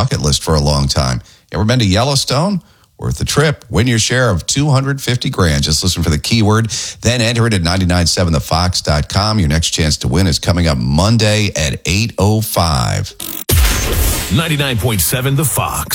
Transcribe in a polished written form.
bucket list for a long time. You ever been to Yellowstone? Worth the trip. Win your share of $250,000. Just listen for the keyword, then enter it at 997thefox.com. Your next chance to win is coming up Monday at 8:05. 99.7 The Fox.